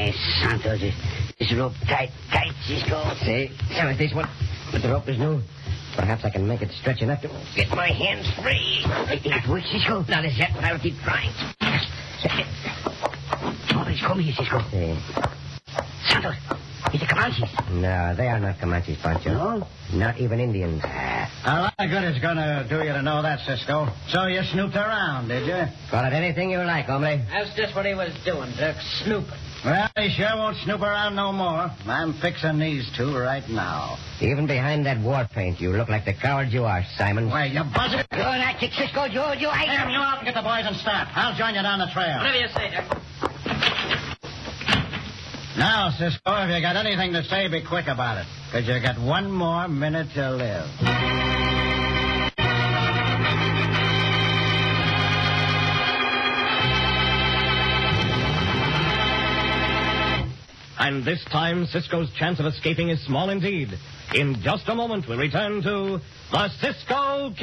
Hey, Santos, this rope tight, Cisco. See, so is this one. But the rope is new. Perhaps I can make it stretch enough to Get my hands free. It works, Cisco. Not as yet, but I'll keep trying. Oh, it's coming here, Cisco. See. Santos, it's the Comanches. No, they are not Comanches, Pancho. No? Not even Indians. A lot of good it's going to do you to know that, Cisco. So you snooped around, did you? Call it anything you like, hombre. That's just what he was doing, Dirk. Snooping. Well, he sure won't snoop around no more. I'm fixing these two right now. Even behind that war paint, you look like the coward you are, Simon. Wait, you buzzard? Go on, I kick Cisco. You Sam, you out and get the boys and start. I'll join you down the trail. Whatever you say, Dirk. Now, Cisco, if you got anything to say, be quick about it. Because you got one more minute to live. And this time, Cisco's chance of escaping is small indeed. In just a moment, we'll return to the Cisco